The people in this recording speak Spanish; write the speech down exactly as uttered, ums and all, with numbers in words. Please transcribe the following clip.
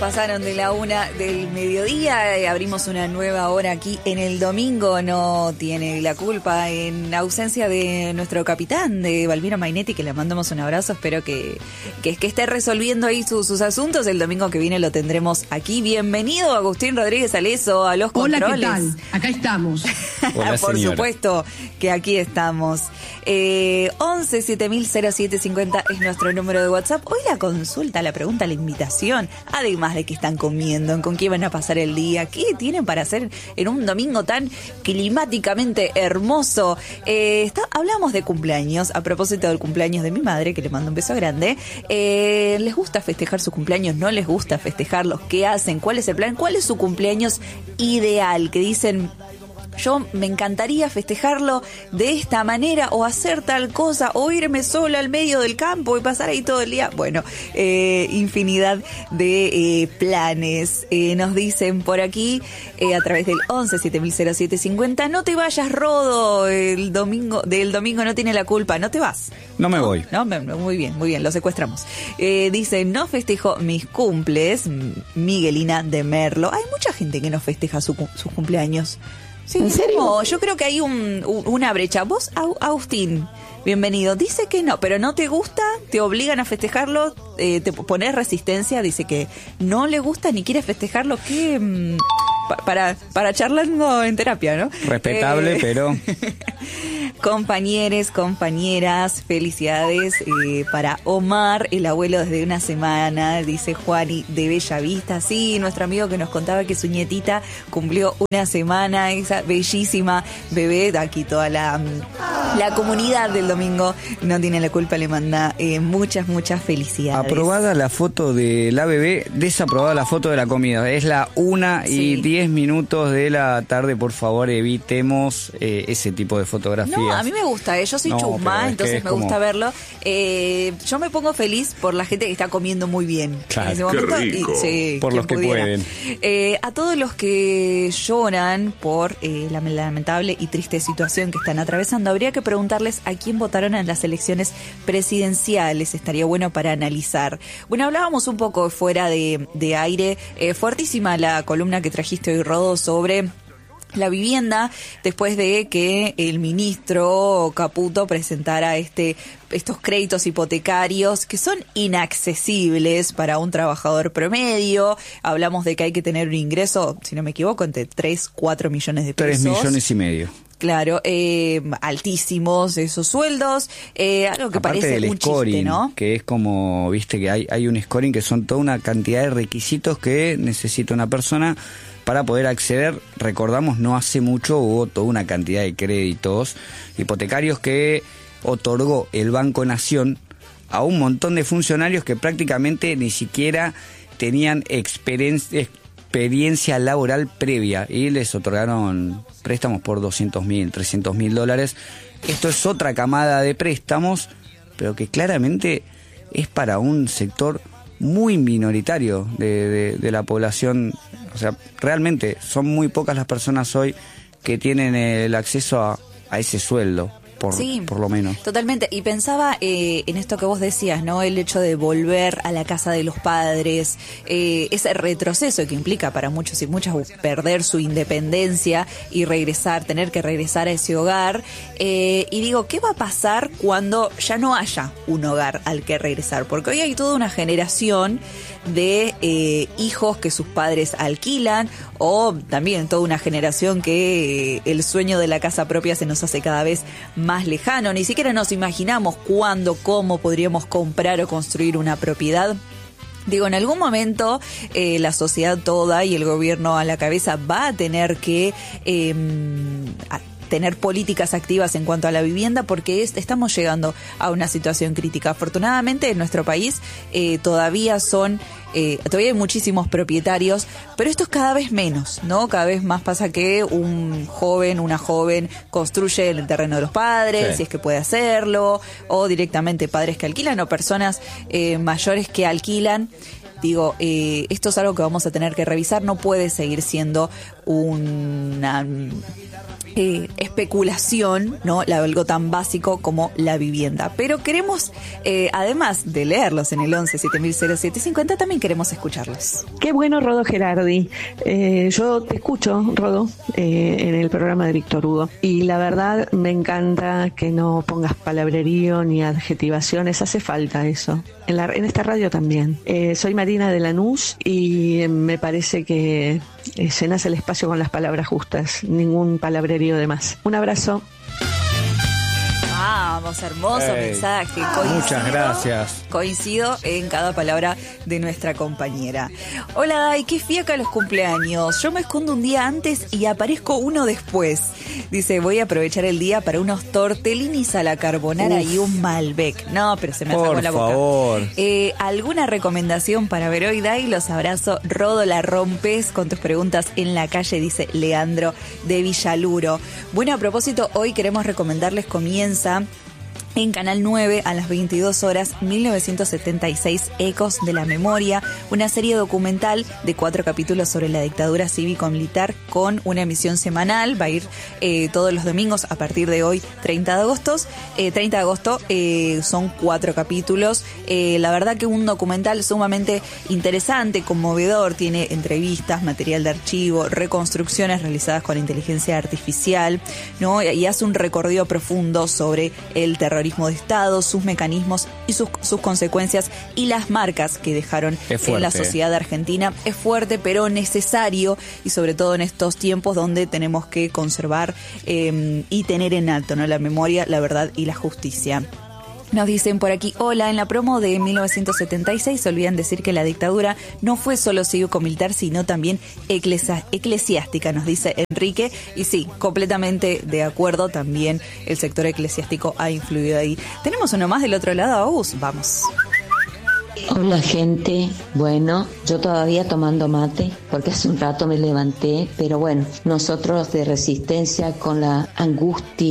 Pasaron de la una del mediodía, eh, abrimos una nueva hora aquí en el domingo. No tiene la culpa en ausencia de nuestro capitán, de Balbino Mainetti, que le mandamos un abrazo. Espero que, que, que esté resolviendo ahí su, sus asuntos. El domingo que viene lo tendremos aquí. Bienvenido, Agustín Rodríguez Aleso, a los controles. Hola, ¿qué tal? Acá estamos. Hola, por señora. supuesto que aquí estamos. Eh, once siete mil cero siete cincuenta es nuestro número de WhatsApp. Hoy la consulta, la pregunta, la invitación, además de qué están comiendo, con qué van a pasar el día, qué tienen para hacer en un domingo tan climáticamente hermoso. Eh, está, hablamos de cumpleaños, a propósito del cumpleaños de mi madre, que le mando un beso grande. Eh, ¿Les gusta festejar sus cumpleaños? ¿No les gusta festejarlos? ¿Qué hacen? ¿Cuál es el plan? ¿Cuál es su cumpleaños ideal? Que dicen, yo me encantaría festejarlo de esta manera, o hacer tal cosa, o irme sola al medio del campo y pasar ahí todo el día. Bueno, eh, infinidad de eh, planes. Eh, nos dicen por aquí, eh, a través del once siete mil cero siete cincuenta, no te vayas, Rodo, el domingo, del domingo no tiene la culpa, no te vas. No me voy. No, muy bien, muy bien, lo secuestramos. Eh, dice, no festejo mis cumples, Miguelina de Merlo. Hay mucha gente que no festeja su, sus cumpleaños. Sí, ¿en serio? No, yo creo que hay un, un, una brecha. Vos, Agustín, bienvenido. Dice que no, pero no te gusta, te obligan a festejarlo, eh, te pones resistencia, dice que no le gusta ni quiere festejarlo. Que mmm, pa, para, para charlando en terapia, ¿no? Respetable, eh, pero... Compañeros, compañeras, felicidades eh, para Omar, el abuelo desde una semana, dice Juani de Bellavista. Sí, nuestro amigo que nos contaba que su nietita cumplió una semana, esa bellísima bebé. Aquí toda la, la comunidad del domingo no tiene la culpa, le manda eh, muchas, muchas felicidades. Aprobada la foto de la bebé, desaprobada la foto de la comida. Es la una y Sí. diez minutos de la tarde, por favor, evitemos eh, ese tipo de fotografías. No, a mí me gusta, eh. yo soy No, chusma, pero es entonces que me es gusta como- verlo. Eh, yo me pongo feliz por la gente que está comiendo muy bien Claro. en ese Qué momento. rico. Y, sí, Por quien los que pudiera. pueden. Eh, a todos los que lloran por eh, la lamentable y triste situación que están atravesando, habría que preguntarles a quién votaron en las elecciones presidenciales. Estaría bueno para analizar. Bueno, hablábamos un poco fuera de, de aire. Eh, fuertísima la columna que trajiste hoy, Rodo, sobre la vivienda, después de que el ministro Caputo presentara este estos créditos hipotecarios que son inaccesibles para un trabajador promedio. Hablamos de que hay que tener un ingreso, si no me equivoco, entre tres, cuatro millones de pesos. Tres millones y medio. Claro, eh, altísimos esos sueldos, eh, algo que Aparte parece del un scoring, chiste, ¿no? que es como, viste, que hay, hay un scoring que son toda una cantidad de requisitos que necesita una persona para poder acceder. Recordamos, no hace mucho hubo toda una cantidad de créditos hipotecarios que otorgó el Banco Nación a un montón de funcionarios que prácticamente ni siquiera tenían experiencia, experiencia laboral previa, y les otorgaron préstamos por doscientos mil, trescientos mil dólares. Esto es otra camada de préstamos, pero que claramente es para un sector muy minoritario de, de, de la población. O sea, realmente son muy pocas las personas hoy que tienen el acceso a, a ese sueldo, por, Sí, por lo menos. Totalmente. Y pensaba eh, en esto que vos decías, ¿no? El hecho de volver a la casa de los padres, eh, ese retroceso que implica para muchos y muchas perder su independencia y regresar, tener que regresar a ese hogar. Eh, y digo, ¿qué va a pasar cuando ya no haya un hogar al que regresar? Porque hoy hay toda una generación de eh, hijos que sus padres alquilan, o también toda una generación que eh, el sueño de la casa propia se nos hace cada vez más lejano. Ni siquiera nos imaginamos cuándo, cómo podríamos comprar o construir una propiedad. Digo, en algún momento eh, la sociedad toda y el gobierno a la cabeza va a tener que eh, a tener políticas activas en cuanto a la vivienda, porque es, estamos llegando a una situación crítica. Afortunadamente en nuestro país eh, todavía son eh, todavía hay muchísimos propietarios, pero esto es cada vez menos, ¿no? Cada vez más pasa que un joven, una joven construye en el terreno de los padres, sí. si es que puede hacerlo, o directamente padres que alquilan o personas eh, mayores que alquilan. Digo, eh, esto es algo que vamos a tener que revisar, no puede seguir siendo una Eh, especulación, ¿no? Algo tan básico como la vivienda. Pero queremos, eh, además de leerlos en el once siete mil siete cincuenta, también queremos escucharlos. Qué bueno, Rodo Gerardi. Eh, yo te escucho, Rodo, eh, en el programa de Víctor Hugo. Y la verdad me encanta que no pongas palabrerío ni adjetivaciones. Hace falta eso. En, la, en esta radio también. Eh, soy Marina de Lanús y me parece que eh, llenas el espacio con las palabras justas. Ningún palabrerío de más. Un abrazo. Vamos, hermoso Hey, mensaje. Coincido, muchas gracias. Coincido en cada palabra de nuestra compañera. Hola, Dai, qué fiaca los cumpleaños. Yo me escondo un día antes y aparezco uno después. Dice, voy a aprovechar el día para unos tortellinis a la carbonara Uf. y un Malbec. No, pero se me Por sacó la boca. favor. Eh, ¿Alguna recomendación para ver hoy, Dai? Los abrazo. Rodo, la rompes con tus preguntas en la calle, dice Leandro de Villaluro. Bueno, a propósito, hoy queremos recomendarles, comienza en Canal nueve a las veintidós horas, mil novecientos setenta y seis, Ecos de la Memoria, una serie documental de cuatro capítulos sobre la dictadura cívico-militar con una emisión semanal. Va a ir eh, todos los domingos a partir de hoy, treinta de agosto. Eh, treinta de agosto eh, son cuatro capítulos. Eh, la verdad que un documental sumamente interesante, conmovedor, tiene entrevistas, material de archivo, reconstrucciones realizadas con inteligencia artificial, ¿no? Y hace un recorrido profundo sobre el terrorismo de Estado, sus mecanismos y sus, sus consecuencias y las marcas que dejaron en la sociedad argentina. Es fuerte, pero necesario, y sobre todo en estos tiempos donde tenemos que conservar eh, y tener en alto, ¿no?, la memoria, la verdad y la justicia. Nos dicen por aquí, hola, en la promo de mil novecientos setenta y seis se olvidan decir que la dictadura no fue solo cívico-militar, sino también eclesi- eclesiástica, nos dice Enrique. Y sí, completamente de acuerdo, también el sector eclesiástico ha influido ahí. ¿Tenemos uno más del otro lado, Agus? Vamos. Hola gente, bueno, yo todavía tomando mate porque hace un rato me levanté, pero bueno, nosotros de Resistencia con la angustia